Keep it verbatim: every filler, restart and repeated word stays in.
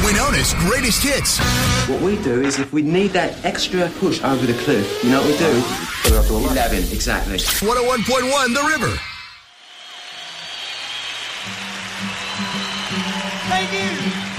formerly known as Greatest Hits. What we do is if we need that extra push over the cliff, you know what we do? Put it up to eleven, exactly. one oh one point one The River. Thank you.